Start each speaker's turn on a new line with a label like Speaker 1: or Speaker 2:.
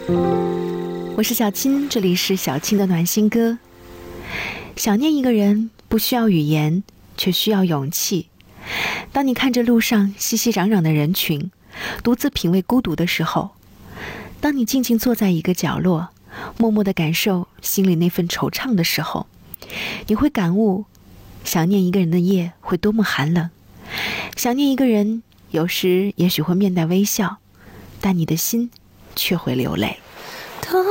Speaker 1: 我是小青，这里是小青的暖心歌。想念一个人不需要语言，却需要勇气。当你看着路上熙熙攘攘的人群，独自品味孤独的时候，当你静静坐在一个角落，默默地感受心里那份惆怅的时候，你会感悟，想念一个人的夜会多么寒冷。想念一个人，有时也许会面带微笑，但你的心却会流泪。